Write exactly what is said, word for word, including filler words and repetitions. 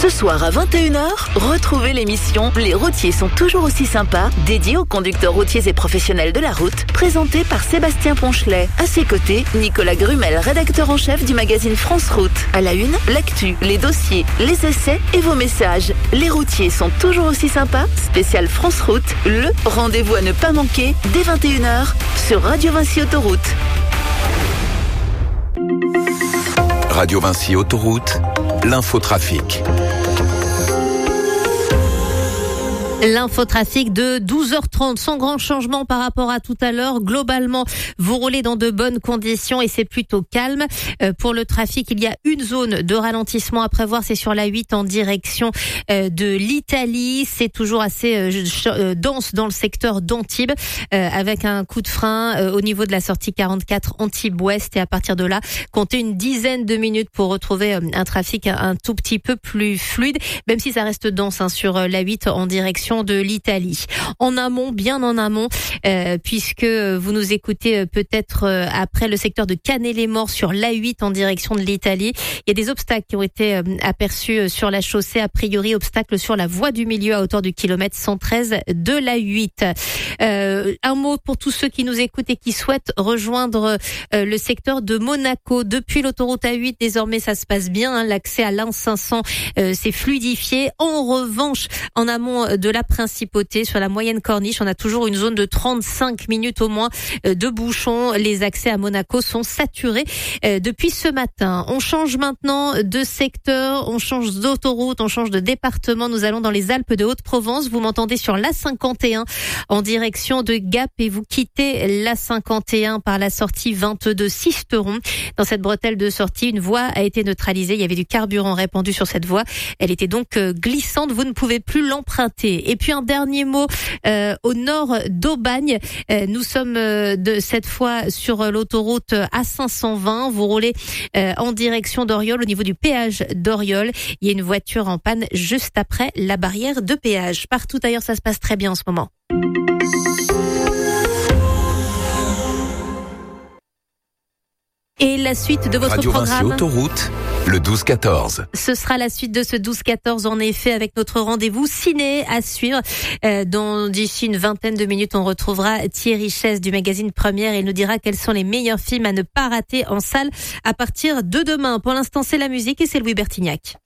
Ce soir à vingt et une heures, retrouvez l'émission Les routiers sont toujours aussi sympas, dédiée aux conducteurs routiers et professionnels de la route, présentée par Sébastien Ponchelet. À ses côtés, Nicolas Grumel, rédacteur en chef du magazine France Route. À la une, l'actu, les dossiers, les essais et vos messages. Les routiers sont toujours aussi sympas, spécial France Route, le rendez-vous à ne pas manquer dès vingt et une heures sur Radio Vinci Autoroute. Radio Vinci Autoroute, l'infotrafic. L'infotrafic de douze heures trente, sans grand changement par rapport à tout à l'heure. Globalement, vous roulez dans de bonnes conditions et c'est plutôt calme. Euh, pour le trafic, il y a une zone de ralentissement à prévoir, c'est sur la huit en direction euh, de l'Italie. C'est toujours assez euh, euh, dense dans le secteur d'Antibes, euh, avec un coup de frein euh, au niveau de la sortie quarante-quatre Antibes-Ouest. Et à partir de là, comptez une dizaine de minutes pour retrouver euh, un trafic un, un tout petit peu plus fluide, même si ça reste dense hein, sur euh, la huit en direction de l'Italie. En amont, bien en amont, euh, puisque vous nous écoutez euh, peut-être euh, après le secteur de Canet-les-Morts sur l'A huit en direction de l'Italie. Il y a des obstacles qui ont été euh, aperçus euh, sur la chaussée, a priori obstacles sur la voie du milieu à hauteur du kilomètre cent treize de l'A huit. Euh, un mot pour tous ceux qui nous écoutent et qui souhaitent rejoindre euh, le secteur de Monaco. Depuis l'autoroute A huit, désormais ça se passe bien, hein, l'accès à l'A cinq cents euh, s'est fluidifié. En revanche, en amont de la Principauté, sur la moyenne corniche, on a toujours une zone de trente-cinq minutes au moins de bouchons. Les accès à Monaco sont saturés depuis ce matin. On change maintenant de secteur, on change d'autoroute, on change de département. Nous allons dans les Alpes de Haute-Provence. Vous m'entendez sur l'A cinquante et un en direction de Gap et vous quittez l'A cinquante et un par la sortie vingt-deux Sisteron. Dans cette bretelle de sortie, une voie a été neutralisée. Il y avait du carburant répandu sur cette voie. Elle était donc glissante. Vous ne pouvez plus l'emprunter. Et puis un dernier mot euh, au nord d'Aubagne. Euh, nous sommes euh, de cette fois sur l'autoroute A cinq cent vingt. Vous roulez euh, en direction d'Oriol, au niveau du péage d'Oriol. Il y a une voiture en panne juste après la barrière de péage. Partout ailleurs, ça se passe très bien en ce moment. Et la suite de votre Radio programme. Vinci Autoroute, le douze quatorze. Ce sera la suite de ce douze quatorze, en effet, avec notre rendez-vous ciné à suivre. Euh, dans d'ici une vingtaine de minutes, on retrouvera Thierry Chess du magazine Première et il nous dira quels sont les meilleurs films à ne pas rater en salle à partir de demain. Pour l'instant, c'est la musique et c'est Louis Bertignac.